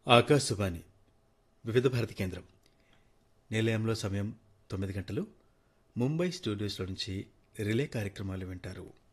ఆకాశవాణి వివిధ భారతి కేంద్రం నిలయంలో సమయం 9 గంటలు. ముంబై స్టూడియోస్లో నుంచి రిలే కార్యక్రమాలు వింటారు.